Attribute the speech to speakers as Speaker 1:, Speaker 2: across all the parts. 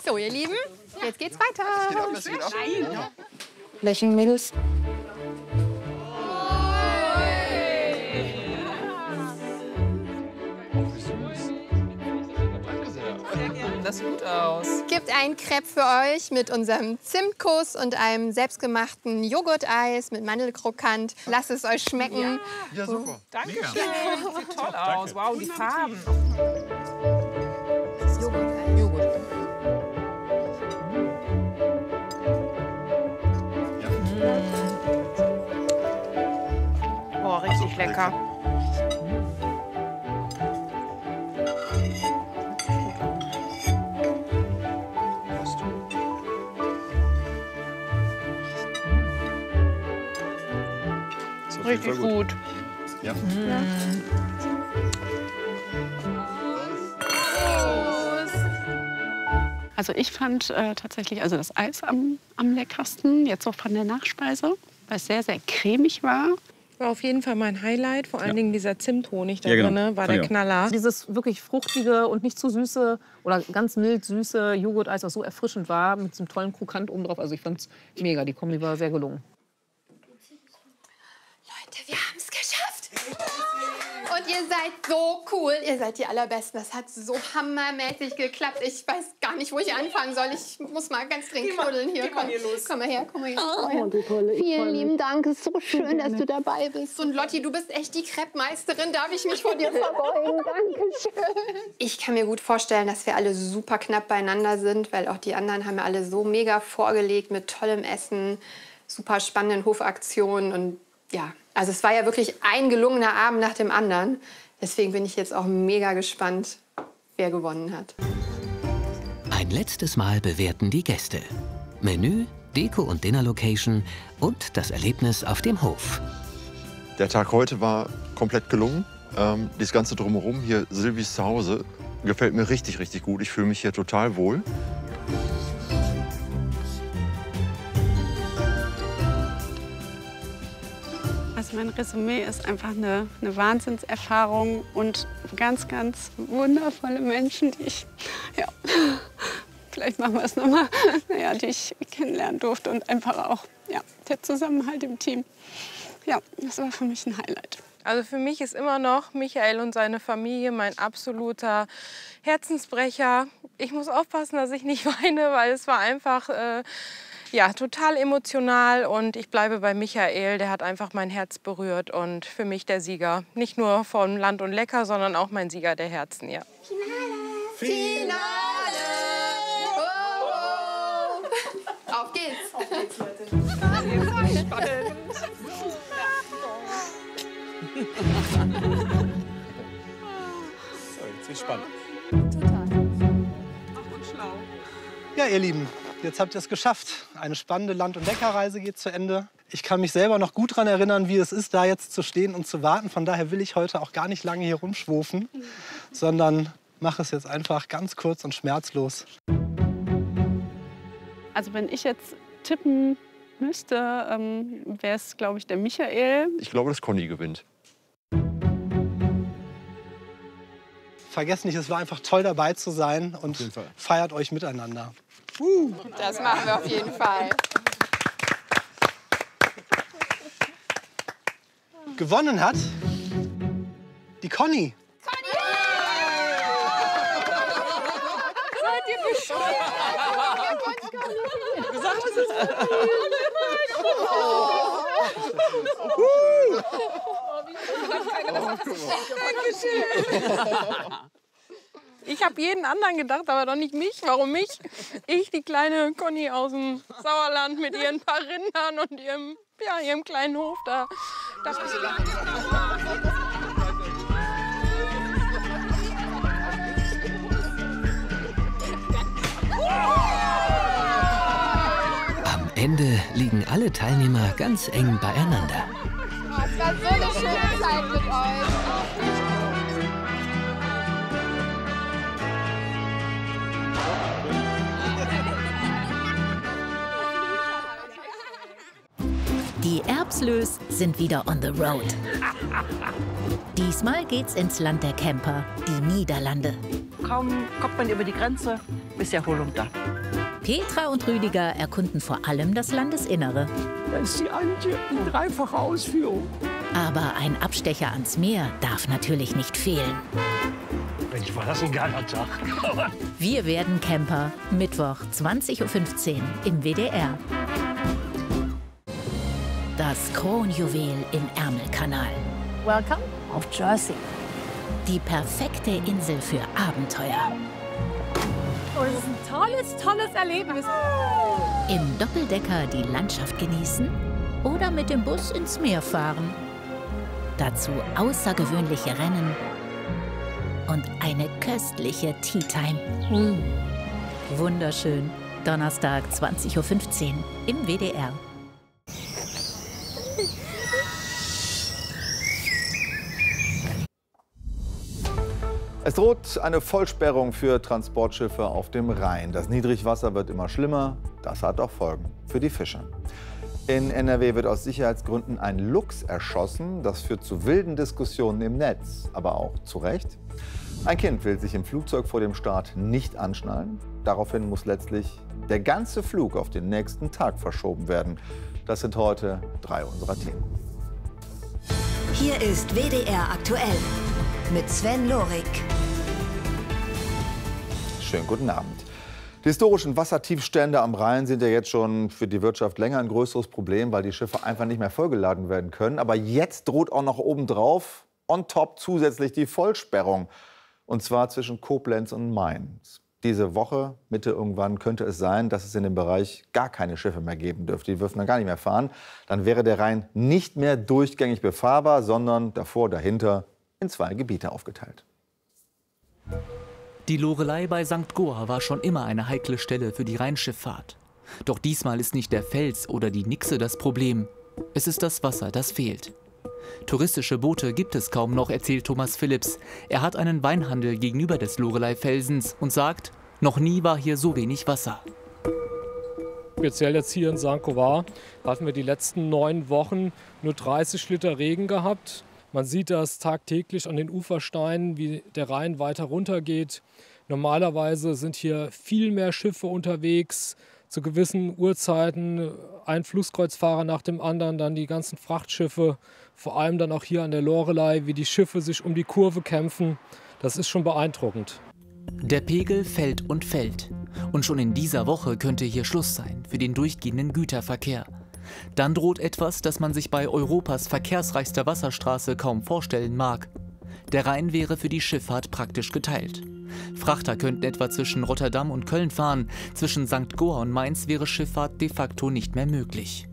Speaker 1: So, ihr Lieben, jetzt geht's weiter.
Speaker 2: Lächeln, Mädels.
Speaker 3: Das sieht gut aus.
Speaker 1: Es gibt einen Crepe für euch mit unserem Zimtkuss und einem selbstgemachten Joghurteis mit Mandelkrokant. Lasst es euch schmecken.
Speaker 4: Ja, super.
Speaker 3: Dankeschön. Sieht toll aus. Wow, die Farben.
Speaker 1: Joghurt.
Speaker 3: Boah, richtig lecker. Richtig gut.
Speaker 4: Ja.
Speaker 5: Also ich fand tatsächlich das Eis am leckersten, jetzt so von der Nachspeise, weil es sehr, sehr cremig war.
Speaker 3: War auf jeden Fall mein Highlight. Vor allen Dingen dieser Zimthonig da
Speaker 4: Ja, genau.
Speaker 3: drin war der Knaller.
Speaker 6: Dieses wirklich fruchtige und nicht zu süße oder ganz mild süße Joghurt-Eis, was so erfrischend war, mit diesem tollen Krokant oben drauf. Also ich fand's mega, die Kombi war sehr gelungen.
Speaker 1: Leute, wir haben es geschafft. Und ihr seid so cool. Ihr seid die Allerbesten. Das hat so hammermäßig geklappt. Ich weiß gar nicht, wo ich anfangen soll. Ich muss mal ganz dringend knuddeln hier. Komm mal her, komm mal her. Vielen lieben Dank. Es ist so schön, dass du dabei bist. Und Lotti, du bist echt die Crepe-Meisterin. Darf ich mich vor dir verbeugen? Dankeschön. Ich kann mir gut vorstellen, dass wir alle super knapp beieinander sind, weil auch die anderen haben ja alle so mega vorgelegt mit tollem Essen, super spannenden Hofaktionen und ja, also es war ja wirklich ein gelungener Abend nach dem anderen. Deswegen bin ich jetzt auch mega gespannt, wer gewonnen hat.
Speaker 7: Ein letztes Mal bewerten die Gäste. Menü, Deko und Dinner-Location und das Erlebnis auf dem Hof.
Speaker 4: Der Tag heute war komplett gelungen. Das Ganze drumherum, hier Silvis Zuhause, gefällt mir richtig, richtig gut. Ich fühle mich hier total wohl.
Speaker 5: Also mein Resümee ist einfach eine Wahnsinnserfahrung und ganz, ganz wundervolle Menschen, die ich, ja, vielleicht machen wir es nochmal, naja, die ich kennenlernen durfte und einfach auch, ja, der Zusammenhalt im Team. Ja, das war für mich ein Highlight.
Speaker 3: Also für mich ist immer noch Michael und seine Familie mein absoluter Herzensbrecher. Ich muss aufpassen, dass ich nicht weine, weil es war einfach ja, total emotional. Und ich bleibe bei Michael, der hat einfach mein Herz berührt und für mich der Sieger. Nicht nur von Land und Lecker, sondern auch mein Sieger der Herzen, ja.
Speaker 1: Finale! Oh, oh. Auf geht's! Auf geht's, Leute.
Speaker 8: So, jetzt wird's spannend.
Speaker 1: Total.
Speaker 8: Ja, ihr Lieben, jetzt habt ihr es geschafft. Eine spannende Land- und Leckerreise geht zu Ende. Ich kann mich selber noch gut daran erinnern, wie es ist, da jetzt zu stehen und zu warten. Von daher will ich heute auch gar nicht lange hier rumschwufen, sondern mache es jetzt einfach ganz kurz und schmerzlos.
Speaker 5: Also wenn ich jetzt tippen müsste, wäre es, glaube ich, der Michael.
Speaker 4: Ich glaube, dass Conny gewinnt.
Speaker 8: Vergesst nicht, es war einfach toll dabei zu sein und feiert euch miteinander.
Speaker 1: Das machen wir auf jeden Fall.
Speaker 8: Gewonnen hat die Conny.
Speaker 1: Seid ihr bescheuert?
Speaker 3: Ich habe jeden anderen gedacht, aber doch nicht mich. Warum mich? Ich, die kleine Conny aus dem Sauerland mit ihren paar Rindern und ihrem kleinen Hof da.
Speaker 7: Am Ende liegen alle Teilnehmer ganz eng beieinander.
Speaker 1: Es war so eine schöne Zeit mit euch.
Speaker 9: Die Erbslös sind wieder on the road. Diesmal geht's ins Land der Camper, die Niederlande.
Speaker 2: kaum kommt man über die Grenze, ist Erholung da.
Speaker 9: Petra und Rüdiger erkunden vor allem das Landesinnere.
Speaker 10: Da ist die Antje in dreifacher Ausführung.
Speaker 9: Aber ein Abstecher ans Meer darf natürlich nicht fehlen.
Speaker 10: Mensch, war das ein geiler Tag.
Speaker 9: Wir werden Camper. Mittwoch, 20:15 Uhr im WDR. Das Kronjuwel im Ärmelkanal.
Speaker 11: Welcome auf Jersey.
Speaker 9: Die perfekte Insel für Abenteuer.
Speaker 11: Oh, das ist ein tolles Erlebnis.
Speaker 9: Im Doppeldecker die Landschaft genießen oder mit dem Bus ins Meer fahren. Dazu außergewöhnliche Rennen und eine köstliche Tea Time. Wunderschön. Donnerstag, 20:15 Uhr im WDR.
Speaker 12: Es droht eine Vollsperrung für Transportschiffe auf dem Rhein. Das Niedrigwasser wird immer schlimmer. Das hat auch Folgen für die Fischer. In NRW wird aus Sicherheitsgründen ein Luchs erschossen. Das führt zu wilden Diskussionen im Netz, aber auch zu Recht. Ein Kind will sich im Flugzeug vor dem Start nicht anschnallen. Daraufhin muss letztlich der ganze Flug auf den nächsten Tag verschoben werden. Das sind heute 3 unserer Themen.
Speaker 13: Hier ist WDR aktuell mit Sven Lorik.
Speaker 12: Schönen guten Abend. Die historischen Wassertiefstände am Rhein sind ja jetzt schon für die Wirtschaft länger ein größeres Problem, weil die Schiffe einfach nicht mehr vollgeladen werden können. Aber jetzt droht auch noch obendrauf, on top, zusätzlich die Vollsperrung. Und zwar zwischen Koblenz und Mainz. Diese Woche, Mitte irgendwann, könnte es sein, dass es in dem Bereich gar keine Schiffe mehr geben dürfte. Die dürfen dann gar nicht mehr fahren. Dann wäre der Rhein nicht mehr durchgängig befahrbar, sondern davor, dahinter in 2 Gebiete aufgeteilt.
Speaker 14: Die Loreley bei St. Goar war schon immer eine heikle Stelle für die Rheinschifffahrt. Doch diesmal ist nicht der Fels oder die Nixe das Problem. Es ist das Wasser, das fehlt. Touristische Boote gibt es kaum noch, erzählt Thomas Phillips. Er hat einen Weinhandel gegenüber des Loreley-Felsens und sagt, noch nie war hier so wenig Wasser.
Speaker 15: Speziell jetzt hier in St. Goar hatten wir die letzten 9 Wochen nur 30 Liter Regen gehabt. Man sieht das tagtäglich an den Ufersteinen, wie der Rhein weiter runtergeht. Normalerweise sind hier viel mehr Schiffe unterwegs, zu gewissen Uhrzeiten ein Flusskreuzfahrer nach dem anderen, dann die ganzen Frachtschiffe, vor allem dann auch hier an der Loreley, wie die Schiffe sich um die Kurve kämpfen. Das ist schon beeindruckend.
Speaker 14: Der Pegel fällt und fällt. Und schon in dieser Woche könnte hier Schluss sein für den durchgehenden Güterverkehr. Dann droht etwas, das man sich bei Europas verkehrsreichster Wasserstraße kaum vorstellen mag. Der Rhein wäre für die Schifffahrt praktisch geteilt. Frachter könnten etwa zwischen Rotterdam und Köln fahren. Zwischen St. Goar und Mainz wäre Schifffahrt de facto nicht mehr möglich.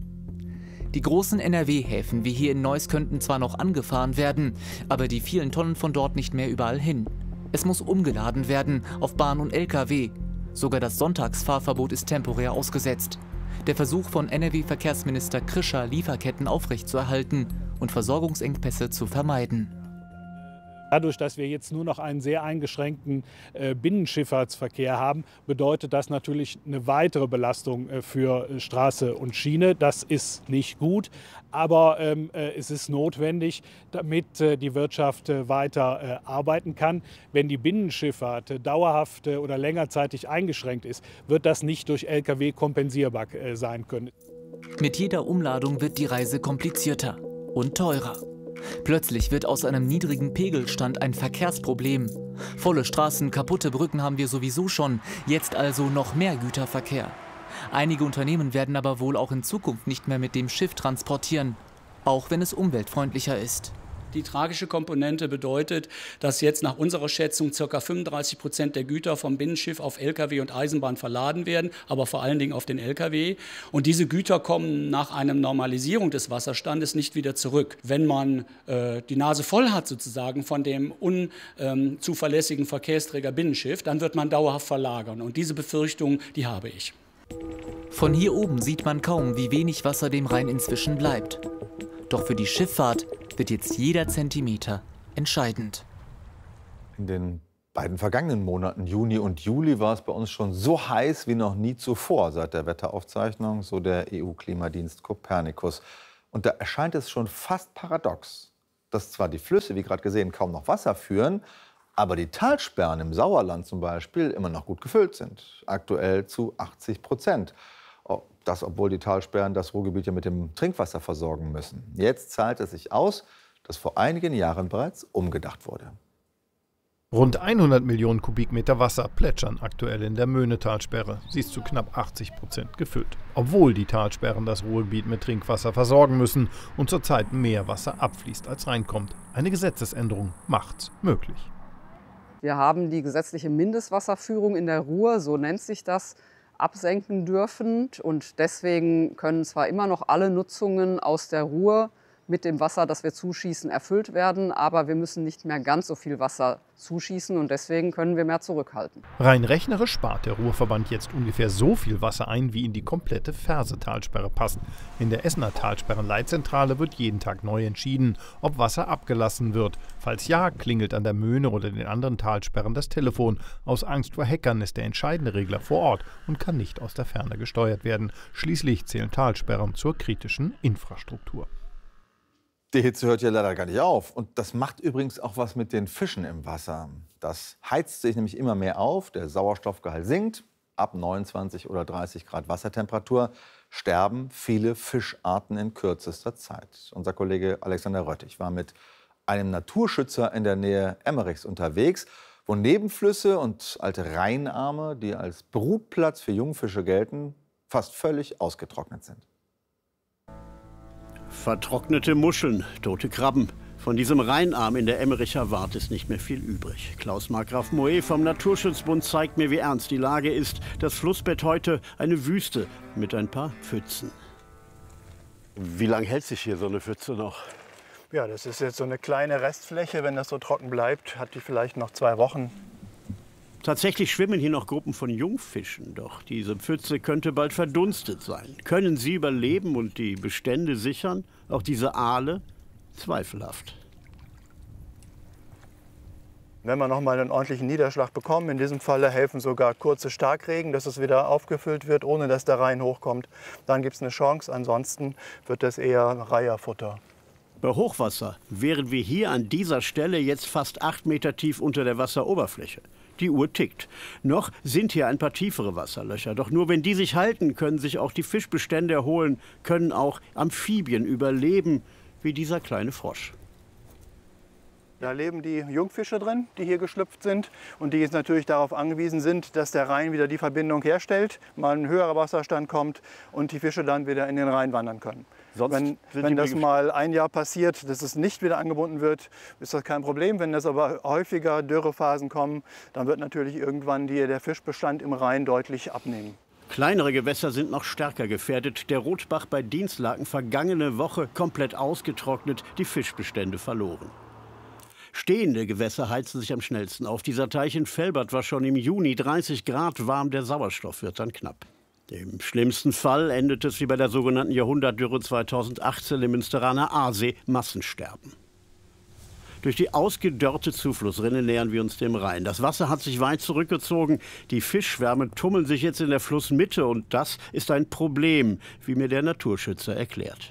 Speaker 14: Die großen NRW-Häfen wie hier in Neuss könnten zwar noch angefahren werden, aber die vielen Tonnen von dort nicht mehr überall hin. Es muss umgeladen werden auf Bahn und Lkw. Sogar das Sonntagsfahrverbot ist temporär ausgesetzt. Der Versuch von NRW-Verkehrsminister Krischer, Lieferketten aufrechtzuerhalten und Versorgungsengpässe zu vermeiden.
Speaker 16: Dadurch, dass wir jetzt nur noch einen sehr eingeschränkten Binnenschifffahrtsverkehr haben, bedeutet das natürlich eine weitere Belastung für Straße und Schiene. Das ist nicht gut, aber es ist notwendig, damit die Wirtschaft weiter arbeiten kann. Wenn die Binnenschifffahrt dauerhaft oder längerzeitig eingeschränkt ist, wird das nicht durch Lkw kompensierbar sein können.
Speaker 14: Mit jeder Umladung wird die Reise komplizierter und teurer. Plötzlich wird aus einem niedrigen Pegelstand ein Verkehrsproblem. Volle Straßen, kaputte Brücken haben wir sowieso schon, jetzt also noch mehr Güterverkehr. Einige Unternehmen werden aber wohl auch in Zukunft nicht mehr mit dem Schiff transportieren, auch wenn es umweltfreundlicher ist.
Speaker 17: Die tragische Komponente bedeutet, dass jetzt nach unserer Schätzung ca. 35% der Güter vom Binnenschiff auf Lkw und Eisenbahn verladen werden, aber vor allen Dingen auf den Lkw. Und diese Güter kommen nach einer Normalisierung des Wasserstandes nicht wieder zurück. Wenn man die Nase voll hat sozusagen von dem unzuverlässigen Verkehrsträger Binnenschiff, dann wird man dauerhaft verlagern. Und diese Befürchtung, die habe ich.
Speaker 14: Von hier oben sieht man kaum, wie wenig Wasser dem Rhein inzwischen bleibt. Doch für die Schifffahrt wird jetzt jeder Zentimeter entscheidend.
Speaker 12: In den beiden vergangenen Monaten, Juni und Juli, war es bei uns schon so heiß wie noch nie zuvor seit der Wetteraufzeichnung, so der EU-Klimadienst Copernicus. Und da erscheint es schon fast paradox, dass zwar die Flüsse, wie gerade gesehen, kaum noch Wasser führen, aber die Talsperren im Sauerland zum Beispiel immer noch gut gefüllt sind. Aktuell zu 80%. Das, obwohl die Talsperren das Ruhrgebiet ja mit dem Trinkwasser versorgen müssen. Jetzt zahlt es sich aus, dass vor einigen Jahren bereits umgedacht wurde.
Speaker 18: Rund 100 Millionen Kubikmeter Wasser plätschern aktuell in der Möhne-Talsperre. Sie ist zu knapp 80% gefüllt. Obwohl die Talsperren das Ruhrgebiet mit Trinkwasser versorgen müssen und zurzeit mehr Wasser abfließt als reinkommt. Eine Gesetzesänderung macht's möglich.
Speaker 19: Wir haben die gesetzliche Mindestwasserführung in der Ruhr, so nennt sich das, absenken dürfen. Und deswegen können zwar immer noch alle Nutzungen aus der Ruhr mit dem Wasser, das wir zuschießen, erfüllt werden, aber wir müssen nicht mehr ganz so viel Wasser zuschießen und deswegen können wir mehr zurückhalten.
Speaker 18: Rein rechnerisch spart der Ruhrverband jetzt ungefähr so viel Wasser ein, wie in die komplette Ferse-Talsperre passt. In der Essener Talsperrenleitzentrale wird jeden Tag neu entschieden, ob Wasser abgelassen wird. Falls ja, klingelt an der Möhne oder den anderen Talsperren das Telefon. Aus Angst vor Hackern ist der entscheidende Regler vor Ort und kann nicht aus der Ferne gesteuert werden. Schließlich zählen Talsperren zur kritischen Infrastruktur.
Speaker 12: Die Hitze hört ja leider gar nicht auf. Und das macht übrigens auch was mit den Fischen im Wasser. Das heizt sich nämlich immer mehr auf, der Sauerstoffgehalt sinkt. Ab 29 oder 30 Grad Wassertemperatur sterben viele Fischarten in kürzester Zeit. Unser Kollege Alexander Röttich war mit einem Naturschützer in der Nähe Emmerichs unterwegs, wo Nebenflüsse und alte Rheinarme, die als Brutplatz für Jungfische gelten, fast völlig ausgetrocknet sind.
Speaker 20: Vertrocknete Muscheln, tote Krabben. Von diesem Rheinarm in der Emmericher Wart ist nicht mehr viel übrig. Klaus Markgraf Moe vom Naturschutzbund zeigt mir, wie ernst die Lage ist. Das Flussbett heute eine Wüste mit ein paar Pfützen. Wie lange hält sich hier so eine Pfütze noch?
Speaker 21: Ja, das ist jetzt so eine kleine Restfläche. Wenn das so trocken bleibt, hat die vielleicht noch 2 Wochen.
Speaker 20: Tatsächlich schwimmen hier noch Gruppen von Jungfischen, doch diese Pfütze könnte bald verdunstet sein. Können sie überleben und die Bestände sichern? Auch diese Aale? Zweifelhaft.
Speaker 21: Wenn wir noch mal einen ordentlichen Niederschlag bekommen, in diesem Falle helfen sogar kurze Starkregen, dass es wieder aufgefüllt wird, ohne dass der Rhein hochkommt. Dann gibt es eine Chance, ansonsten wird das eher Reiherfutter.
Speaker 20: Bei Hochwasser wären wir hier an dieser Stelle jetzt fast 8 Meter tief unter der Wasseroberfläche. Die Uhr tickt. Noch sind hier ein paar tiefere Wasserlöcher. Doch nur wenn die sich halten, können sich auch die Fischbestände erholen, können auch Amphibien überleben, wie dieser kleine Frosch.
Speaker 21: Da leben die Jungfische drin, die hier geschlüpft sind und die jetzt natürlich darauf angewiesen sind, dass der Rhein wieder die Verbindung herstellt, mal ein höherer Wasserstand kommt und die Fische dann wieder in den Rhein wandern können. Wenn das mal ein Jahr passiert, dass es nicht wieder angebunden wird, ist das kein Problem. Wenn das aber häufiger Dürrephasen kommen, dann wird natürlich irgendwann der Fischbestand im Rhein deutlich abnehmen.
Speaker 20: Kleinere Gewässer sind noch stärker gefährdet. Der Rotbach bei Dinslaken vergangene Woche komplett ausgetrocknet, die Fischbestände verloren. Stehende Gewässer heizen sich am schnellsten auf. Dieser Teich in Velbert war schon im Juni 30 Grad warm, der Sauerstoff wird dann knapp. Im schlimmsten Fall endet es wie bei der sogenannten Jahrhundertdürre 2018 im Münsteraner Aasee, Massensterben. Durch die ausgedörrte Zuflussrinne nähern wir uns dem Rhein. Das Wasser hat sich weit zurückgezogen. Die Fischschwärme tummeln sich jetzt in der Flussmitte und das ist ein Problem, wie mir der Naturschützer erklärt.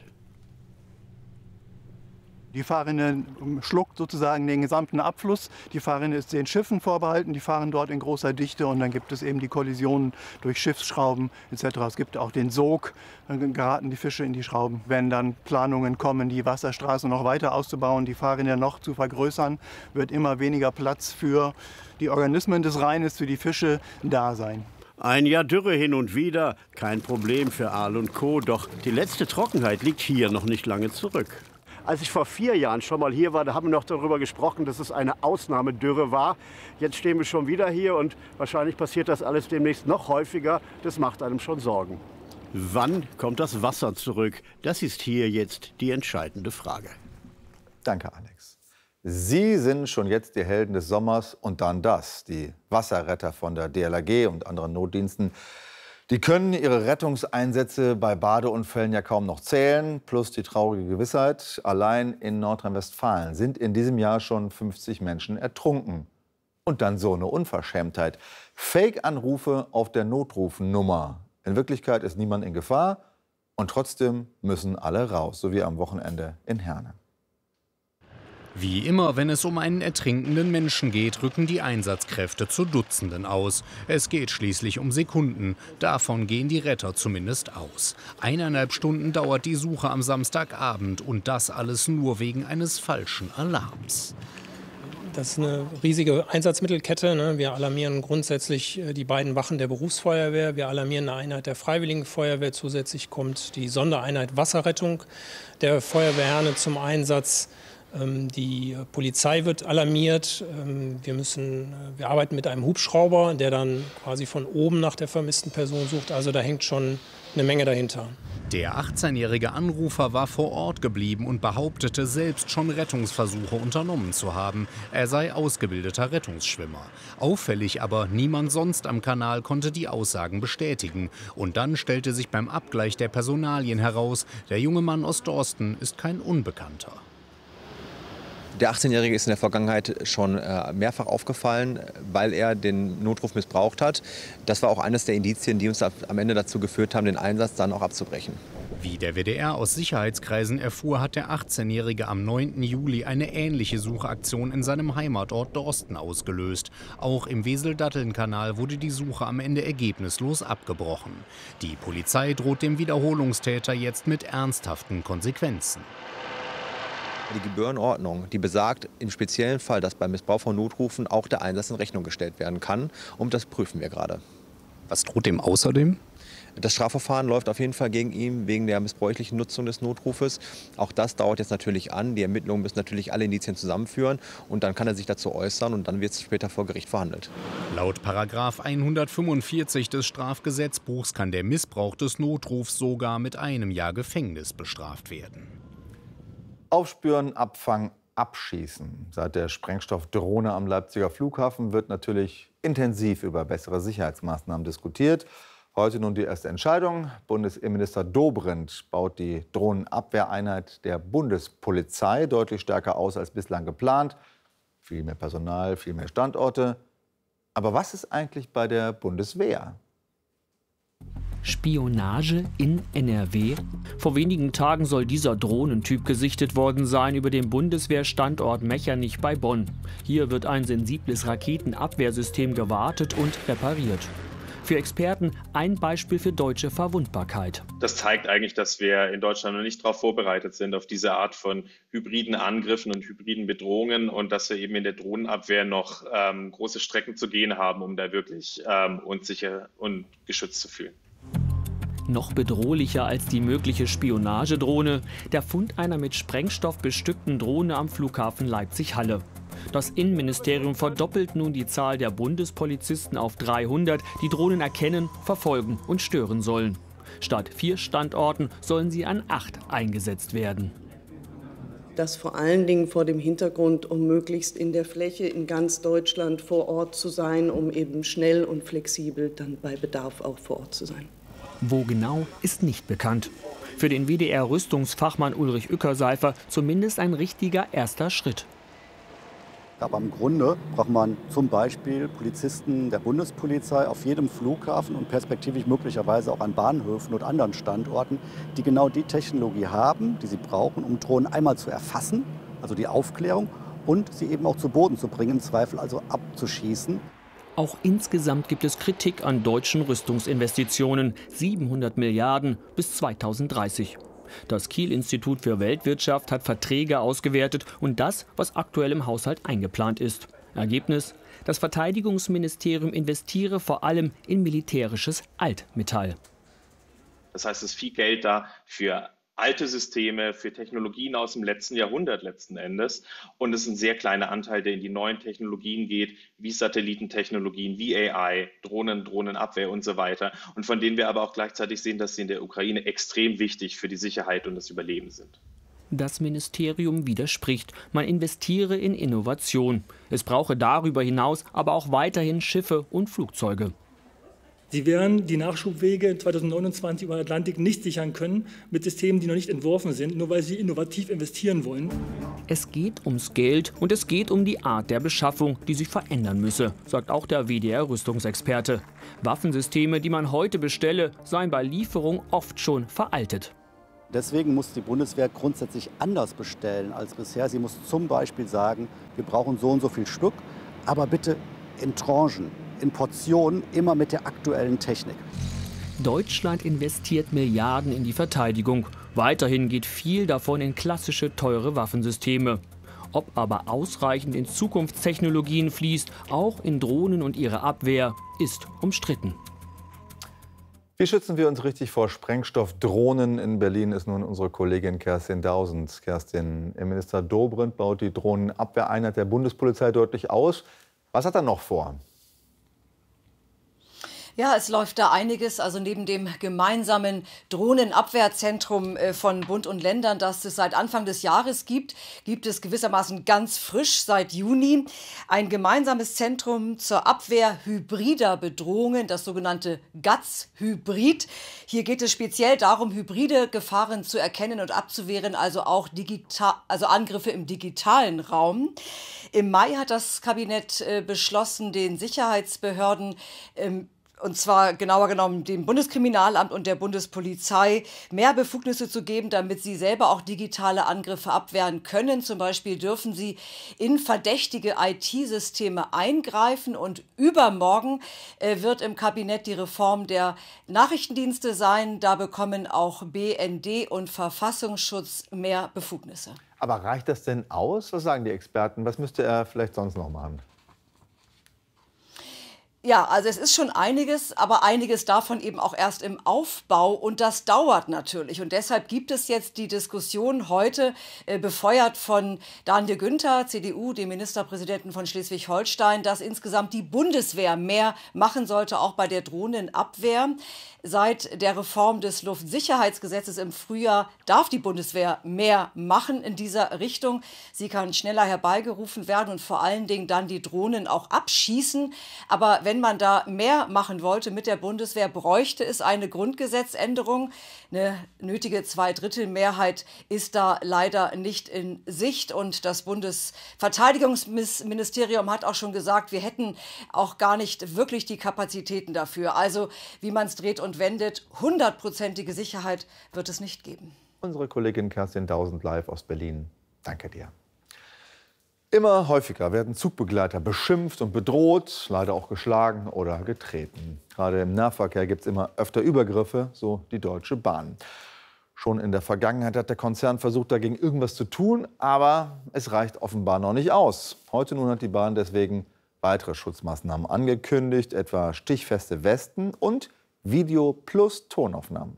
Speaker 21: Die Fahrrinne schluckt sozusagen den gesamten Abfluss. Die Fahrrinne ist den Schiffen vorbehalten, die fahren dort in großer Dichte und dann gibt es eben die Kollisionen durch Schiffsschrauben etc. Es gibt auch den Sog, dann geraten die Fische in die Schrauben. Wenn dann Planungen kommen, die Wasserstraße noch weiter auszubauen, die Fahrrinne noch zu vergrößern, wird immer weniger Platz für die Organismen des Rheines, für die Fische da sein.
Speaker 20: Ein Jahr Dürre hin und wieder, kein Problem für Aal und Co. Doch die letzte Trockenheit liegt hier noch nicht lange zurück. Als ich vor 4 Jahren schon mal hier war, da haben wir noch darüber gesprochen, dass es eine Ausnahmedürre war. Jetzt stehen wir schon wieder hier und wahrscheinlich passiert das alles demnächst noch häufiger. Das macht einem schon Sorgen. Wann kommt das Wasser zurück? Das ist hier jetzt die entscheidende Frage.
Speaker 12: Danke, Alex. Sie sind schon jetzt die Helden des Sommers und dann das. Die Wasserretter von der DLRG und anderen Notdiensten. Die können ihre Rettungseinsätze bei Badeunfällen ja kaum noch zählen, plus die traurige Gewissheit, allein in Nordrhein-Westfalen sind in diesem Jahr schon 50 Menschen ertrunken. Und dann so eine Unverschämtheit. Fake-Anrufe auf der Notrufnummer. In Wirklichkeit ist niemand in Gefahr und trotzdem müssen alle raus, so wie am Wochenende in Herne.
Speaker 6: Wie immer, wenn es um einen ertrinkenden Menschen geht, rücken die Einsatzkräfte zu Dutzenden aus. Es geht schließlich um Sekunden. Davon gehen die Retter zumindest aus. 1,5 Stunden dauert die Suche am Samstagabend und das alles nur wegen eines falschen Alarms.
Speaker 22: Das ist eine riesige Einsatzmittelkette. Wir alarmieren grundsätzlich die beiden Wachen der Berufsfeuerwehr. Wir alarmieren eine Einheit der Freiwilligen Feuerwehr. Zusätzlich kommt die Sondereinheit Wasserrettung der Feuerwehrherne zum Einsatz. Die Polizei wird alarmiert. Wir arbeiten mit einem Hubschrauber, der dann quasi von oben nach der vermissten Person sucht. Also da hängt schon eine Menge dahinter.
Speaker 6: Der 18-jährige Anrufer war vor Ort geblieben und behauptete selbst schon Rettungsversuche unternommen zu haben. Er sei ausgebildeter Rettungsschwimmer. Auffällig aber, niemand sonst am Kanal konnte die Aussagen bestätigen. Und dann stellte sich beim Abgleich der Personalien heraus, der junge Mann aus Dorsten ist kein Unbekannter.
Speaker 23: Der 18-Jährige ist in der Vergangenheit schon mehrfach aufgefallen, weil er den Notruf missbraucht hat. Das war auch eines der Indizien, die uns am Ende dazu geführt haben, den Einsatz dann auch abzubrechen.
Speaker 6: Wie der WDR aus Sicherheitskreisen erfuhr, hat der 18-Jährige am 9. Juli eine ähnliche Suchaktion in seinem Heimatort Dorsten ausgelöst. Auch im Wesel-Datteln-Kanal wurde die Suche am Ende ergebnislos abgebrochen. Die Polizei droht dem Wiederholungstäter jetzt mit ernsthaften Konsequenzen.
Speaker 23: Die Gebührenordnung, die besagt im speziellen Fall, dass beim Missbrauch von Notrufen auch der Einsatz in Rechnung gestellt werden kann. Und das prüfen wir gerade.
Speaker 6: Was droht dem außerdem?
Speaker 23: Das Strafverfahren läuft auf jeden Fall gegen ihn wegen der missbräuchlichen Nutzung des Notrufes. Auch das dauert jetzt natürlich an. Die Ermittlungen müssen natürlich alle Indizien zusammenführen. Und dann kann er sich dazu äußern und dann wird es später vor Gericht verhandelt.
Speaker 6: Laut § 145 des Strafgesetzbuchs kann der Missbrauch des Notrufs sogar mit 1 Jahr Gefängnis bestraft werden.
Speaker 12: Aufspüren, abfangen, abschießen. Seit der Sprengstoffdrohne am Leipziger Flughafen wird natürlich intensiv über bessere Sicherheitsmaßnahmen diskutiert. Heute nun die erste Entscheidung. Bundesinnenminister Dobrindt baut die Drohnenabwehreinheit der Bundespolizei deutlich stärker aus als bislang geplant. Viel mehr Personal, viel mehr Standorte. Aber was ist eigentlich bei der Bundeswehr?
Speaker 24: Spionage in NRW? Vor wenigen Tagen soll dieser Drohnentyp gesichtet worden sein über dem Bundeswehrstandort Mechernich bei Bonn. Hier wird ein sensibles Raketenabwehrsystem gewartet und repariert. Für Experten ein Beispiel für deutsche Verwundbarkeit.
Speaker 25: Das zeigt eigentlich, dass wir in Deutschland noch nicht darauf vorbereitet sind, auf diese Art von hybriden Angriffen und hybriden Bedrohungen und dass wir eben in der Drohnenabwehr noch große Strecken zu gehen haben, um da wirklich uns sicher und geschützt zu fühlen.
Speaker 24: Noch bedrohlicher als die mögliche Spionagedrohne, der Fund einer mit Sprengstoff bestückten Drohne am Flughafen Leipzig-Halle. Das Innenministerium verdoppelt nun die Zahl der Bundespolizisten auf 300, die Drohnen erkennen, verfolgen und stören sollen. Statt 4 Standorten sollen sie an 8 eingesetzt werden.
Speaker 26: Das vor allen Dingen vor dem Hintergrund, um möglichst in der Fläche in ganz Deutschland vor Ort zu sein, um eben schnell und flexibel dann bei Bedarf auch vor Ort zu sein.
Speaker 24: Wo genau, ist nicht bekannt. Für den WDR-Rüstungsfachmann Ulrich Ueckerseifer zumindest ein richtiger erster Schritt.
Speaker 27: Aber im Grunde braucht man zum Beispiel Polizisten der Bundespolizei auf jedem Flughafen und perspektivisch möglicherweise auch an Bahnhöfen und anderen Standorten, die genau die Technologie haben, die sie brauchen, um Drohnen einmal zu erfassen, also die Aufklärung, und sie eben auch zu Boden zu bringen, im Zweifel also abzuschießen.
Speaker 24: Auch insgesamt gibt es Kritik an deutschen Rüstungsinvestitionen. 700 Milliarden bis 2030. Das Kiel-Institut für Weltwirtschaft hat Verträge ausgewertet und das, was aktuell im Haushalt eingeplant ist. Ergebnis: Das Verteidigungsministerium investiere vor allem in militärisches Altmetall.
Speaker 25: Das heißt, es ist viel Geld da für alte Systeme, für Technologien aus dem letzten Jahrhundert letzten Endes. Und es ist ein sehr kleiner Anteil, der in die neuen Technologien geht, wie Satellitentechnologien, wie AI, Drohnen, Drohnenabwehr und so weiter. Und von denen wir aber auch gleichzeitig sehen, dass sie in der Ukraine extrem wichtig für die Sicherheit und das Überleben sind.
Speaker 24: Das Ministerium widerspricht. Man investiere in Innovation. Es brauche darüber hinaus aber auch weiterhin Schiffe und Flugzeuge.
Speaker 28: Sie werden die Nachschubwege 2029 über den Atlantik nicht sichern können mit Systemen, die noch nicht entworfen sind, nur weil sie innovativ investieren wollen.
Speaker 24: Es geht ums Geld und es geht um die Art der Beschaffung, die sich verändern müsse, sagt auch der WDR-Rüstungsexperte. Waffensysteme, die man heute bestelle, seien bei Lieferung oft schon veraltet.
Speaker 27: Deswegen muss die Bundeswehr grundsätzlich anders bestellen als bisher. Sie muss zum Beispiel sagen, wir brauchen so und so viel Stück, aber bitte in Tranchen, in Portionen, immer mit der aktuellen Technik.
Speaker 24: Deutschland investiert Milliarden in die Verteidigung. Weiterhin geht viel davon in klassische, teure Waffensysteme. Ob aber ausreichend in Zukunftstechnologien fließt, auch in Drohnen und ihre Abwehr, ist umstritten.
Speaker 12: Wie schützen wir uns richtig vor Sprengstoffdrohnen? In Berlin ist nun unsere Kollegin Kerstin Dausend. Kerstin, Innenminister Dobrindt baut die Drohnenabwehreinheit der Bundespolizei deutlich aus. Was hat er noch vor?
Speaker 1: Ja, es läuft da einiges. Also neben dem gemeinsamen Drohnenabwehrzentrum von Bund und Ländern, das es seit Anfang des Jahres gibt, gibt es gewissermaßen ganz frisch seit Juni ein gemeinsames Zentrum zur Abwehr hybrider Bedrohungen, das sogenannte GATS-Hybrid. Hier geht es speziell darum, hybride Gefahren zu erkennen und abzuwehren, also auch Angriffe im digitalen Raum. Im Mai hat das Kabinett beschlossen, den Sicherheitsbehörden und zwar genauer genommen dem Bundeskriminalamt und der Bundespolizei mehr Befugnisse zu geben, damit sie selber auch digitale Angriffe abwehren können. Zum Beispiel dürfen sie in verdächtige IT-Systeme eingreifen. Und übermorgen wird im Kabinett die Reform der Nachrichtendienste sein. Da bekommen auch BND und Verfassungsschutz mehr Befugnisse.
Speaker 12: Aber reicht das denn aus? Was sagen die Experten? Was müsste er vielleicht sonst noch machen?
Speaker 1: Ja, also es ist schon einiges, aber einiges davon eben auch erst im Aufbau und das dauert natürlich. Und deshalb gibt es jetzt die Diskussion heute, befeuert von Daniel Günther, CDU, dem Ministerpräsidenten von Schleswig-Holstein, dass insgesamt die Bundeswehr mehr machen sollte, auch bei der Drohnenabwehr. Seit der Reform des Luftsicherheitsgesetzes im Frühjahr darf die Bundeswehr mehr machen in dieser Richtung. Sie kann schneller herbeigerufen werden und vor allen Dingen dann die Drohnen auch abschießen. Aber wenn man da mehr machen wollte mit der Bundeswehr, bräuchte es eine Grundgesetzänderung. Eine nötige Zweidrittelmehrheit ist da leider nicht in Sicht. Und das Bundesverteidigungsministerium hat auch schon gesagt, wir hätten auch gar nicht wirklich die Kapazitäten dafür. Also wie man es dreht und wendet, 100%ige Sicherheit wird es nicht geben.
Speaker 12: Unsere Kollegin Kerstin Dausend live aus Berlin. Danke dir. Immer häufiger werden Zugbegleiter beschimpft und bedroht, leider auch geschlagen oder getreten. Gerade im Nahverkehr gibt es immer öfter Übergriffe, so die Deutsche Bahn. Schon in der Vergangenheit hat der Konzern versucht, dagegen irgendwas zu tun, aber es reicht offenbar noch nicht aus. Heute nun hat die Bahn deswegen weitere Schutzmaßnahmen angekündigt, etwa stichfeste Westen und Video plus Tonaufnahmen.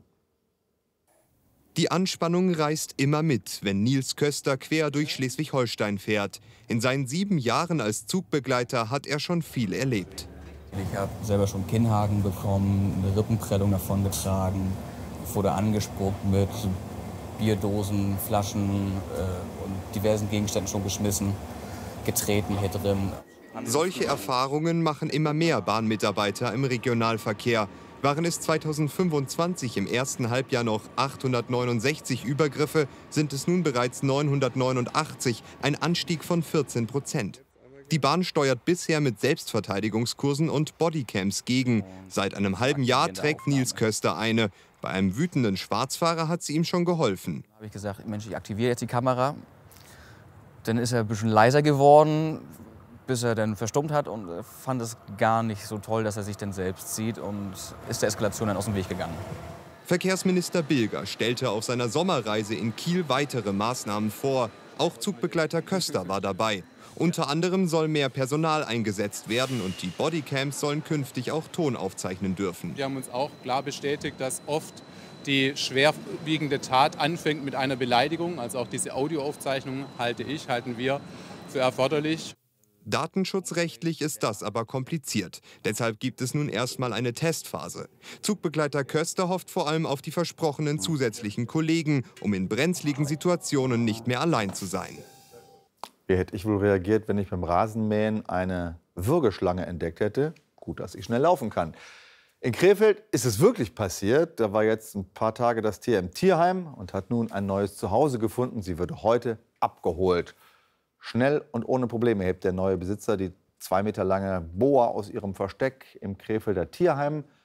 Speaker 2: Die Anspannung reißt immer mit, wenn Nils Köster quer durch Schleswig-Holstein fährt. In seinen 7 Jahren als Zugbegleiter hat er schon viel erlebt.
Speaker 3: Ich habe selber schon Kinnhaken bekommen, eine Rippenprellung davongetragen, wurde angespuckt mit Bierdosen, Flaschen und diversen Gegenständen schon geschmissen, getreten hier drin.
Speaker 2: Solche Erfahrungen machen immer mehr Bahnmitarbeiter im Regionalverkehr. Waren es 2025 im ersten Halbjahr noch 869 Übergriffe, sind es nun bereits 989, ein Anstieg von 14%. Die Bahn steuert bisher mit Selbstverteidigungskursen und Bodycams gegen. Seit einem halben Jahr trägt Nils Köster eine. Bei einem wütenden Schwarzfahrer hat sie ihm schon geholfen.
Speaker 3: Da habe ich gesagt, Mensch, ich aktiviere jetzt die Kamera. Dann ist er ein bisschen leiser geworden, bis er dann verstummt hat und fand es gar nicht so toll, dass er sich dann selbst sieht und ist der Eskalation dann aus dem Weg gegangen.
Speaker 2: Verkehrsminister Bilger stellte auf seiner Sommerreise in Kiel weitere Maßnahmen vor. Auch Zugbegleiter Köster war dabei. Unter anderem soll mehr Personal eingesetzt werden und die Bodycams sollen künftig auch Ton aufzeichnen dürfen.
Speaker 4: Wir haben uns auch klar bestätigt, dass oft die schwerwiegende Tat anfängt mit einer Beleidigung. Also auch diese Audioaufzeichnung halten wir für erforderlich.
Speaker 2: Datenschutzrechtlich ist das aber kompliziert. Deshalb gibt es nun erstmal eine Testphase. Zugbegleiter Köster hofft vor allem auf die versprochenen zusätzlichen Kollegen, um in brenzligen Situationen nicht mehr allein zu sein.
Speaker 12: Wie hätte ich wohl reagiert, wenn ich beim Rasenmähen eine Würgeschlange entdeckt hätte? Gut, dass ich schnell laufen kann. In Krefeld ist es wirklich passiert. Da war jetzt ein paar Tage das Tier im Tierheim und hat nun ein neues Zuhause gefunden. Sie wird heute abgeholt. Schnell und ohne Probleme hebt der neue Besitzer die 2 Meter lange Boa aus ihrem Versteck im Krefelder Tierheim.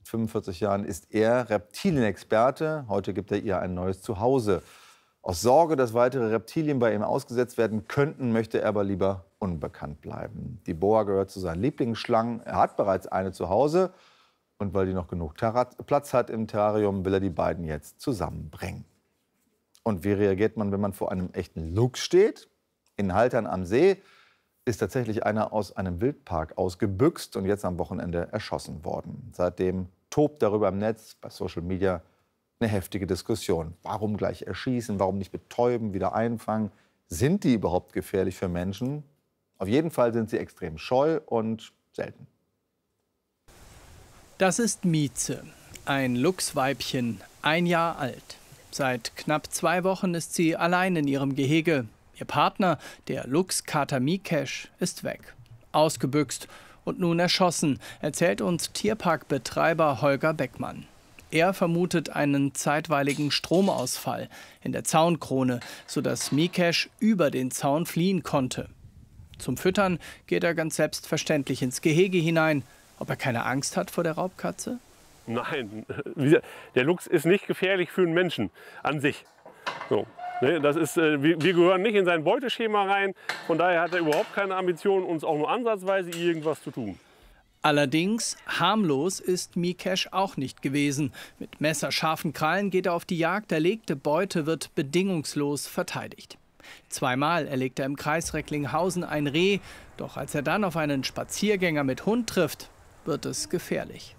Speaker 12: 45 Jahren ist er Reptilienexperte. Heute gibt er ihr ein neues Zuhause. Aus Sorge, dass weitere Reptilien bei ihm ausgesetzt werden könnten, möchte er aber lieber unbekannt bleiben. Die Boa gehört zu seinen Lieblingsschlangen. Er hat bereits eine zu Hause. Und weil die noch genug Platz hat im Terrarium, will er die beiden jetzt zusammenbringen. Und wie reagiert man, wenn man vor einem echten Luchs steht? In Haltern am See ist tatsächlich einer aus einem Wildpark ausgebüxt und jetzt am Wochenende erschossen worden. Seitdem tobt darüber im Netz, bei Social Media, eine heftige Diskussion. Warum gleich erschießen? Warum nicht betäuben, wieder einfangen? Sind die überhaupt gefährlich für Menschen? Auf jeden Fall sind sie extrem scheu und selten.
Speaker 5: Das ist Mieze, ein Luchsweibchen, 1 Jahr alt. Seit knapp 2 Wochen ist sie allein in ihrem Gehege. Ihr Partner, der Luchskater Mikesh, ist weg. Ausgebüxt und nun erschossen, erzählt uns Tierparkbetreiber Holger Beckmann. Er vermutet einen zeitweiligen Stromausfall in der Zaunkrone, sodass Mikesh über den Zaun fliehen konnte. Zum Füttern geht er ganz selbstverständlich ins Gehege hinein. Ob er keine Angst hat vor der Raubkatze?
Speaker 7: Nein, der Luchs ist nicht gefährlich für einen Menschen an sich. So, ne, das ist, wir gehören nicht in sein Beuteschema rein. Von daher hat er überhaupt keine Ambition, uns auch nur ansatzweise irgendwas zu tun.
Speaker 5: Allerdings harmlos ist Mikesh auch nicht gewesen. Mit messerscharfen Krallen geht er auf die Jagd. Erlegte Beute wird bedingungslos verteidigt. 2-mal erlegt er im Kreis Recklinghausen ein Reh. Doch als er dann auf einen Spaziergänger mit Hund trifft, wird es gefährlich.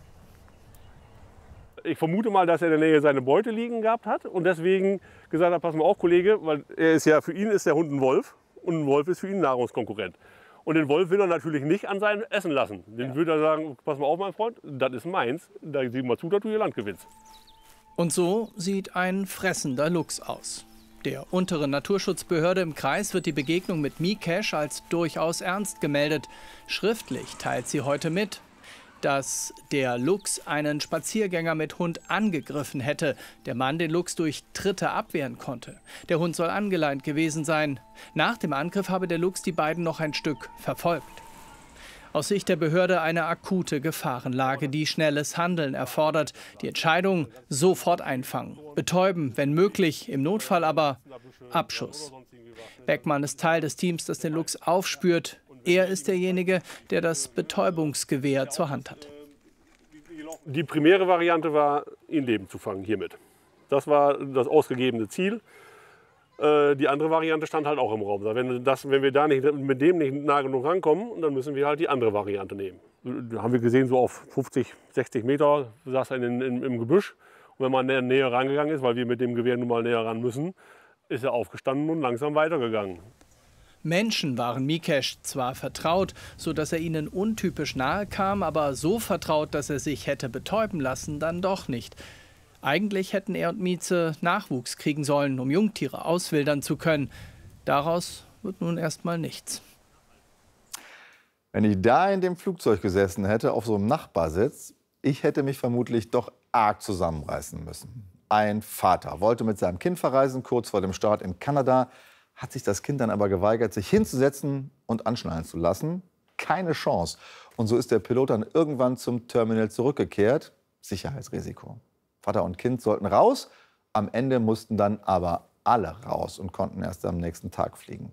Speaker 7: Ich vermute mal, dass er in der Nähe seine Beute liegen gehabt hat und deswegen gesagt hat, pass mal auf, Kollege, weil für ihn ist der Hund ein Wolf und ein Wolf ist für ihn ein Nahrungskonkurrent. Und den Wolf will er natürlich nicht an sein Essen lassen. Den würde er sagen, pass mal auf, mein Freund, das ist meins, da sieh mal zu, dass du ihr Land gewinnst.
Speaker 5: Und so sieht ein fressender Luchs aus. Der unteren Naturschutzbehörde im Kreis wird die Begegnung mit Mikesh als durchaus ernst gemeldet. Schriftlich teilt sie heute mit, dass der Luchs einen Spaziergänger mit Hund angegriffen hätte. Der Mann den Luchs durch Tritte abwehren konnte. Der Hund soll angeleint gewesen sein. Nach dem Angriff habe der Luchs die beiden noch ein Stück verfolgt. Aus Sicht der Behörde eine akute Gefahrenlage, die schnelles Handeln erfordert. Die Entscheidung: sofort einfangen, betäuben, wenn möglich, im Notfall aber Abschuss. Beckmann ist Teil des Teams, das den Luchs aufspürt. Er ist derjenige, der das Betäubungsgewehr zur Hand hat.
Speaker 7: Die primäre Variante war, ihn lebend zu fangen hiermit. Das war das ausgegebene Ziel. Die andere Variante stand halt auch im Raum. Wenn wir da mit dem nicht nah genug rankommen, dann müssen wir halt die andere Variante nehmen. Da haben wir gesehen, so auf 50, 60 Meter saß er im Gebüsch. Und wenn man näher rangegangen ist, weil wir mit dem Gewehr nun mal näher ran müssen, ist er aufgestanden und langsam weitergegangen.
Speaker 5: Menschen waren Mikesh zwar vertraut, sodass er ihnen untypisch nahe kam, aber so vertraut, dass er sich hätte betäuben lassen, dann doch nicht. Eigentlich hätten er und Mieze Nachwuchs kriegen sollen, um Jungtiere auswildern zu können. Daraus wird nun erstmal nichts.
Speaker 12: Wenn ich da in dem Flugzeug gesessen hätte, auf so einem Nachbarsitz, ich hätte mich vermutlich doch arg zusammenreißen müssen. Ein Vater wollte mit seinem Kind verreisen, kurz vor dem Start in Kanada, hat sich das Kind dann aber geweigert, sich hinzusetzen und anschnallen zu lassen. Keine Chance. Und so ist der Pilot dann irgendwann zum Terminal zurückgekehrt. Sicherheitsrisiko. Vater und Kind sollten raus. Am Ende mussten dann aber alle raus und konnten erst am nächsten Tag fliegen.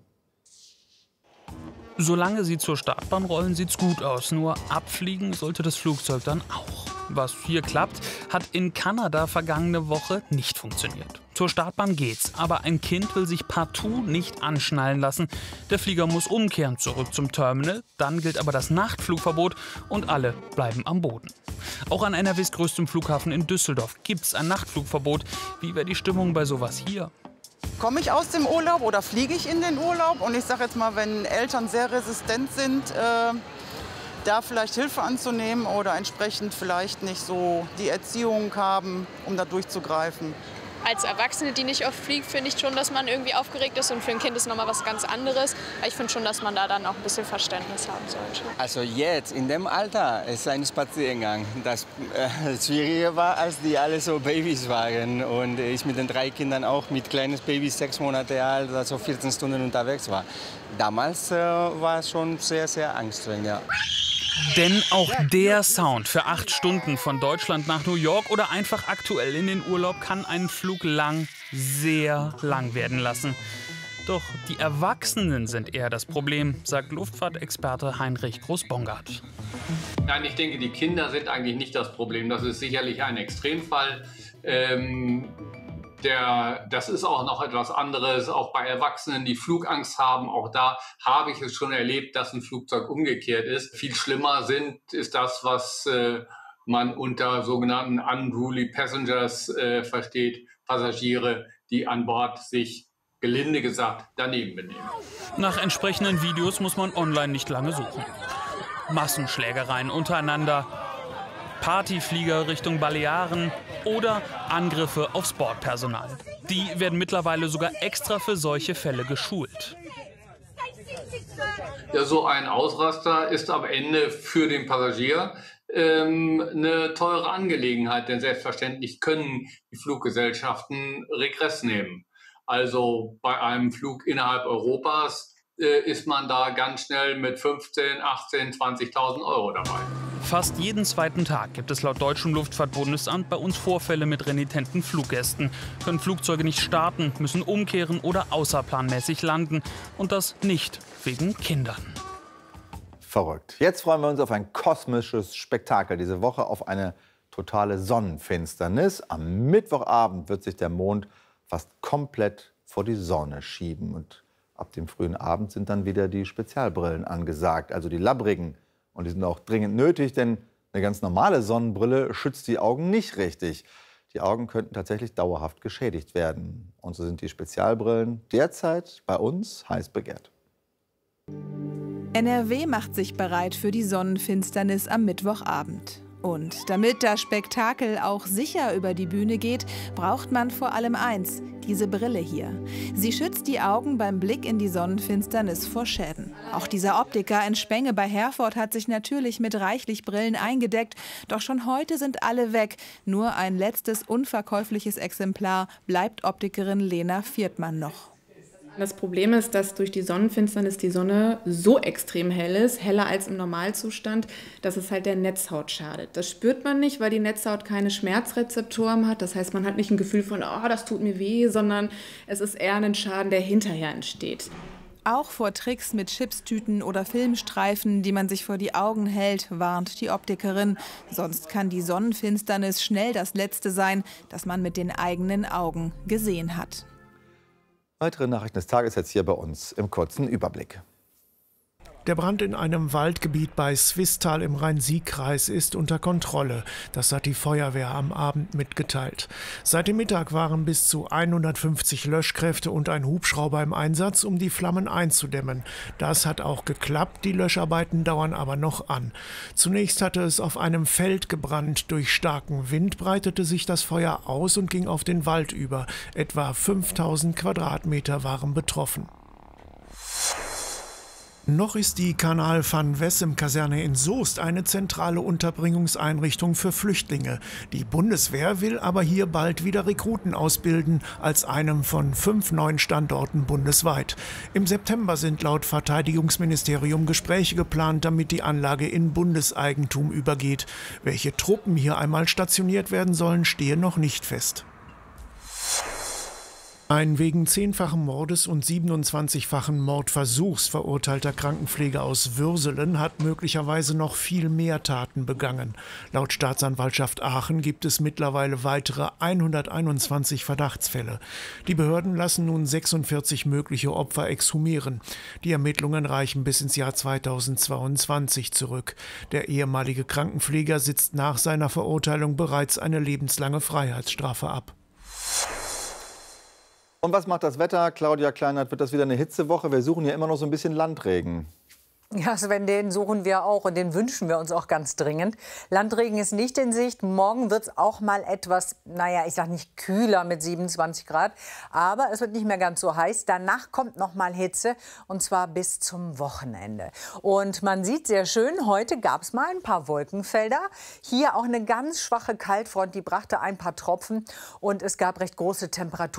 Speaker 8: Solange sie zur Startbahn rollen, sieht's gut aus. Nur abfliegen sollte das Flugzeug dann auch. Was hier klappt, hat in Kanada vergangene Woche nicht funktioniert. Zur Startbahn geht's, aber ein Kind will sich partout nicht anschnallen lassen. Der Flieger muss umkehren, zurück zum Terminal. Dann gilt aber das Nachtflugverbot und alle bleiben am Boden. Auch an NRWs größtem Flughafen in Düsseldorf gibt's ein Nachtflugverbot. Wie wäre die Stimmung bei sowas hier?
Speaker 9: Komme ich aus dem Urlaub oder fliege ich in den Urlaub? Und ich sage jetzt mal, wenn Eltern sehr resistent sind, da vielleicht Hilfe anzunehmen oder entsprechend vielleicht nicht so die Erziehung haben, um da durchzugreifen.
Speaker 10: Als Erwachsene, die nicht oft fliegt, finde ich schon, dass man irgendwie aufgeregt ist. Und für ein Kind ist nochmal was ganz anderes. Ich finde schon, dass man da dann auch ein bisschen Verständnis haben sollte.
Speaker 11: Also jetzt, in dem Alter, ist ein Spaziergang. Das Schwierige war, als die alle so Babys waren. Und ich mit den 3 Kindern auch mit kleines Baby, 6 Monate alt, also 14 Stunden unterwegs war. Damals war es schon sehr, sehr anstrengend, ja.
Speaker 8: Denn auch der Sound für 8 Stunden von Deutschland nach New York oder einfach aktuell in den Urlaub kann einen Flug sehr lang werden lassen. Doch die Erwachsenen sind eher das Problem, sagt Luftfahrtexperte Heinrich Groß-Bongard.
Speaker 13: Nein, ich denke, die Kinder sind eigentlich nicht das Problem. Das ist sicherlich ein Extremfall. Das ist auch noch etwas anderes, auch bei Erwachsenen, die Flugangst haben. Auch da habe ich es schon erlebt, dass ein Flugzeug umgekehrt ist. Viel schlimmer ist das, was man unter sogenannten unruly passengers versteht. Passagiere, die an Bord sich, gelinde gesagt, daneben benehmen.
Speaker 8: Nach entsprechenden Videos muss man online nicht lange suchen. Massenschlägereien untereinander, Partyflieger Richtung Balearen oder Angriffe aufs Bordpersonal. Die werden mittlerweile sogar extra für solche Fälle geschult.
Speaker 13: Ja, so ein Ausraster ist am Ende für den Passagier eine teure Angelegenheit, denn selbstverständlich können die Fluggesellschaften Regress nehmen. Also bei einem Flug innerhalb Europas ist man da ganz schnell mit 15.000, 18.000, 20.000 Euro dabei.
Speaker 8: Fast jeden zweiten Tag gibt es laut Deutschem Luftfahrtbundesamt bei uns Vorfälle mit renitenten Fluggästen. Können Flugzeuge nicht starten, müssen umkehren oder außerplanmäßig landen. Und das nicht wegen Kindern.
Speaker 12: Verrückt. Jetzt freuen wir uns auf ein kosmisches Spektakel diese Woche, auf eine totale Sonnenfinsternis. Am Mittwochabend wird sich der Mond fast komplett vor die Sonne schieben. Und ab dem frühen Abend sind dann wieder die Spezialbrillen angesagt, also die labbrigen. Und die sind auch dringend nötig, denn eine ganz normale Sonnenbrille schützt die Augen nicht richtig. Die Augen könnten tatsächlich dauerhaft geschädigt werden. Und so sind die Spezialbrillen derzeit bei uns heiß begehrt.
Speaker 14: NRW macht sich bereit für die Sonnenfinsternis am Mittwochabend. Und damit das Spektakel auch sicher über die Bühne geht, braucht man vor allem eins, diese Brille hier. Sie schützt die Augen beim Blick in die Sonnenfinsternis vor Schäden. Auch dieser Optiker in Spenge bei Herford hat sich natürlich mit reichlich Brillen eingedeckt. Doch schon heute sind alle weg. Nur ein letztes unverkäufliches Exemplar bleibt Optikerin Lena Viertmann noch.
Speaker 15: Das Problem ist, dass durch die Sonnenfinsternis die Sonne so extrem hell ist, heller als im Normalzustand, dass es halt der Netzhaut schadet. Das spürt man nicht, weil die Netzhaut keine Schmerzrezeptoren hat. Das heißt, man hat nicht ein Gefühl von, oh, das tut mir weh, sondern es ist eher ein Schaden, der hinterher entsteht.
Speaker 14: Auch vor Tricks mit Chipstüten oder Filmstreifen, die man sich vor die Augen hält, warnt die Optikerin. Sonst kann die Sonnenfinsternis schnell das Letzte sein, das man mit den eigenen Augen gesehen hat.
Speaker 12: Weitere Nachrichten des Tages jetzt hier bei uns im kurzen Überblick.
Speaker 16: Der Brand in einem Waldgebiet bei Swisttal im Rhein-Sieg-Kreis ist unter Kontrolle. Das hat die Feuerwehr am Abend mitgeteilt. Seit dem Mittag waren bis zu 150 Löschkräfte und ein Hubschrauber im Einsatz, um die Flammen einzudämmen. Das hat auch geklappt, die Löscharbeiten dauern aber noch an. Zunächst hatte es auf einem Feld gebrannt. Durch starken Wind breitete sich das Feuer aus und ging auf den Wald über. Etwa 5000 Quadratmeter waren betroffen. Noch ist die Kanal van Wessem-Kaserne in Soest eine zentrale Unterbringungseinrichtung für Flüchtlinge. Die Bundeswehr will aber hier bald wieder Rekruten ausbilden, als einem von 5 neuen Standorten bundesweit. Im September sind laut Verteidigungsministerium Gespräche geplant, damit die Anlage in Bundeseigentum übergeht. Welche Truppen hier einmal stationiert werden sollen, stehe noch nicht fest. Ein wegen 10-fachen Mordes und 27-fachen Mordversuchs verurteilter Krankenpfleger aus Würselen hat möglicherweise noch viel mehr Taten begangen. Laut Staatsanwaltschaft Aachen gibt es mittlerweile weitere 121 Verdachtsfälle. Die Behörden lassen nun 46 mögliche Opfer exhumieren. Die Ermittlungen reichen bis ins Jahr 2022 zurück. Der ehemalige Krankenpfleger sitzt nach seiner Verurteilung bereits eine lebenslange Freiheitsstrafe ab.
Speaker 12: Und was macht das Wetter? Claudia Kleinert, wird das wieder eine Hitzewoche? Wir suchen ja immer noch so ein bisschen Landregen.
Speaker 17: Ja, Sven, den suchen wir auch und den wünschen wir uns auch ganz dringend. Landregen ist nicht in Sicht. Morgen wird es auch mal etwas, naja, ich sag nicht kühler mit 27 Grad. Aber es wird nicht mehr ganz so heiß. Danach kommt noch mal Hitze und zwar bis zum Wochenende. Und man sieht sehr schön, heute gab es mal ein paar Wolkenfelder. Hier auch eine ganz schwache Kaltfront, die brachte ein paar Tropfen. Und es gab recht große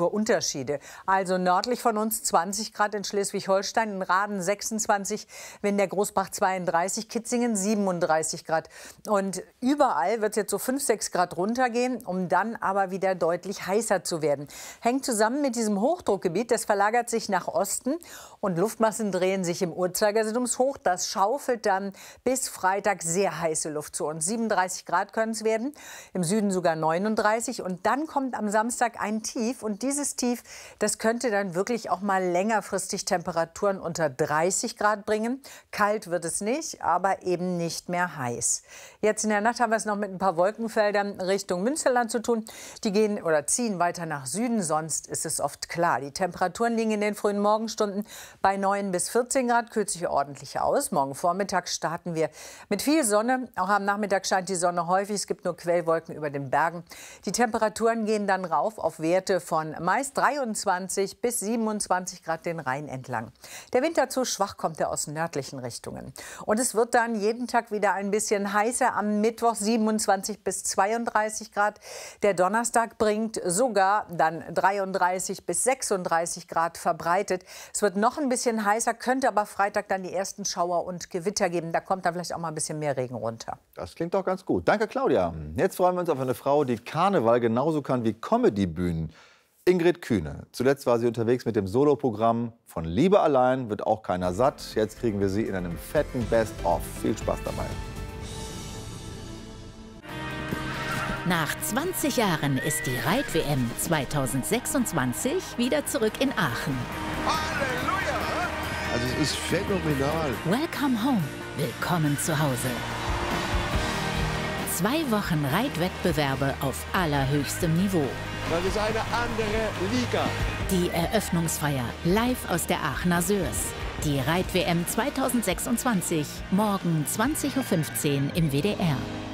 Speaker 17: Temperaturunterschiede. Also nördlich von uns 20 Grad in Schleswig-Holstein, in Raden 26. Wenn in der Großbach 32, Kitzingen 37 Grad. Und überall wird es jetzt so 5, 6 Grad runtergehen, um dann aber wieder deutlich heißer zu werden. Hängt zusammen mit diesem Hochdruckgebiet, das verlagert sich nach Osten und Luftmassen drehen sich im Uhrzeigersinn ums Hoch. Das schaufelt dann bis Freitag sehr heiße Luft zu uns. 37 Grad können es werden, im Süden sogar 39. Und dann kommt am Samstag ein Tief. Und dieses Tief, das könnte dann wirklich auch mal längerfristig Temperaturen unter 30 Grad bringen. Kalt wird es nicht, aber eben nicht mehr heiß. Jetzt in der Nacht haben wir es noch mit ein paar Wolkenfeldern Richtung Münsterland zu tun. Die gehen oder ziehen weiter nach Süden, sonst ist es oft klar. Die Temperaturen liegen in den frühen Morgenstunden bei 9 bis 14 Grad, kühlt sich ordentlich aus. Morgen Vormittag starten wir mit viel Sonne. Auch am Nachmittag scheint die Sonne häufig, es gibt nur Quellwolken über den Bergen. Die Temperaturen gehen dann rauf auf Werte von meist 23 bis 27 Grad den Rhein entlang. Der Wind dazu schwach kommt er aus nördlichen Richtungen. Und es wird dann jeden Tag wieder ein bisschen heißer. Am Mittwoch 27 bis 32 Grad. Der Donnerstag bringt sogar dann 33 bis 36 Grad verbreitet. Es wird noch ein bisschen heißer, könnte aber Freitag dann die ersten Schauer und Gewitter geben. Da kommt dann vielleicht auch mal ein bisschen mehr Regen runter.
Speaker 12: Das klingt doch ganz gut. Danke, Claudia. Jetzt freuen wir uns auf eine Frau, die Karneval genauso kann wie Comedy-Bühnen. Ingrid Kühne. Zuletzt war sie unterwegs mit dem Soloprogramm Von Liebe allein wird auch keiner satt. Jetzt kriegen wir sie in einem fetten Best-of. Viel Spaß dabei.
Speaker 6: Nach 20 Jahren ist die Reit-WM 2026 wieder zurück in Aachen.
Speaker 18: Halleluja! Also es ist phänomenal.
Speaker 6: Welcome home. Willkommen zu Hause. 2 Wochen Reitwettbewerbe auf allerhöchstem Niveau.
Speaker 18: Das ist eine andere Liga.
Speaker 6: Die Eröffnungsfeier live aus der Aachener Sörs. Die Reit-WM 2026, morgen 20:15 Uhr im WDR.